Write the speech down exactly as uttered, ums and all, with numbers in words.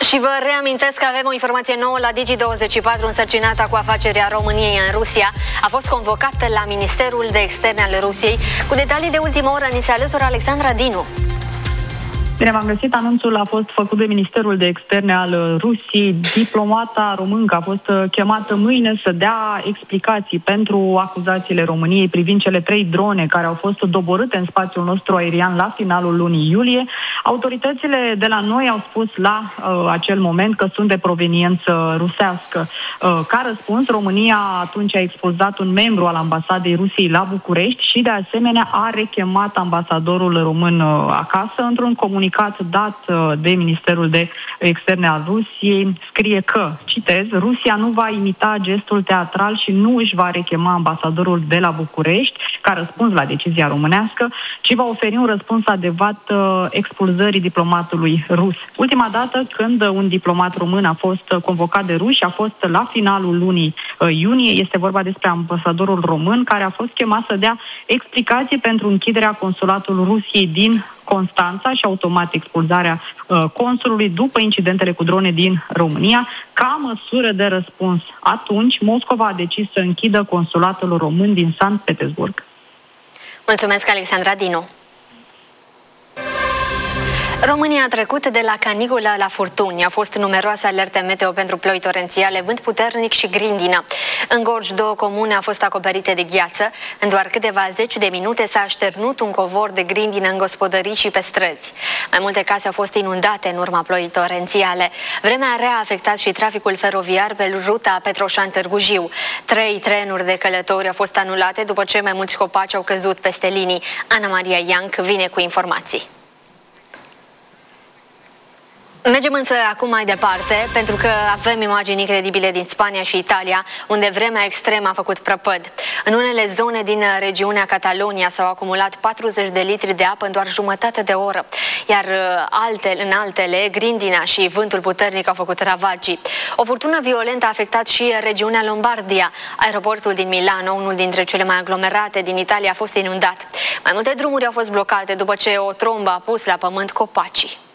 Și vă reamintesc că avem o informație nouă la Digi douăzeci și patru. Însărcinata cu afacerea României în Rusia a fost convocată la Ministerul de Externe al Rusiei. Cu detalii de ultimă oră ni se alătură Alexandra Dinu. Bine, v-am găsit. Anunțul a fost făcut de Ministerul de Externe al Rusiei. Diplomata româncă a fost chemată mâine să dea explicații pentru acuzațiile României privind cele trei drone care au fost doborâte în spațiul nostru aerian la finalul lunii iulie. Autoritățile de la noi au spus la uh, acel moment că sunt de proveniență rusească. Uh, ca răspuns, România atunci a expulzat un membru al ambasadei Rusiei la București și de asemenea a rechemat ambasadorul român uh, acasă. Într-un comunicat dat de Ministerul de Externe al Rusiei, scrie că, citez, Rusia nu va imita gestul teatral și nu își va rechema ambasadorul de la București ca răspuns la decizia românească, ci va oferi un răspuns adecvat expulzării diplomatului rus. Ultima dată când un diplomat român a fost convocat de ruși a fost la finalul lunii iunie. Este vorba despre ambasadorul român care a fost chemat să dea explicații pentru închiderea consulatului Rusiei din Constanța și automat expulzarea uh, consulului după incidentele cu drone din România. Ca măsură de răspuns, atunci Moscova a decis să închidă consulatul român din Sankt Petersburg. Mulțumesc, Alexandra Dinu. România a trecut de la caniculă la furtuni. Au fost numeroase alerte meteo pentru ploi torențiale, vânt puternic și grindină. În Gorj, două comune au fost acoperite de gheață. În doar câteva zeci de minute s-a așternut un covor de grindină în gospodării și pe străzi. Mai multe case au fost inundate în urma ploii torențiale. Vremea rea a afectat și traficul feroviar pe ruta Petroșani-Târgu Jiu. Trei trenuri de călători au fost anulate după ce mai mulți copaci au căzut peste linii. Ana Maria Ianc vine cu informații. Mergem însă acum mai departe, pentru că avem imagini incredibile din Spania și Italia, unde vremea extremă a făcut prăpăd. În unele zone din regiunea Catalonia s-au acumulat patruzeci de litri de apă în doar jumătate de oră, iar altele, în altele, grindina și vântul puternic au făcut ravagii. O furtună violentă a afectat și regiunea Lombardia. Aeroportul din Milano, unul dintre cele mai aglomerate din Italia, a fost inundat. Mai multe drumuri au fost blocate după ce o trombă a pus la pământ copacii.